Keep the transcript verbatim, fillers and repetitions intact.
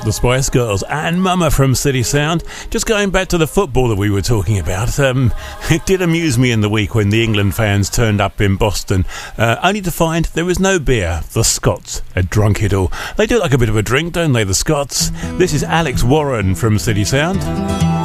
the Spice Girls and Mama from City Sound. Just going back to the football that we were talking about, um, it did amuse me in the week when the England fans turned up in Boston, uh, only to find there was no beer. The Scots had drunk it all. They do like a bit of a drink, don't they, the Scots? This is Alex Warren from City Sound.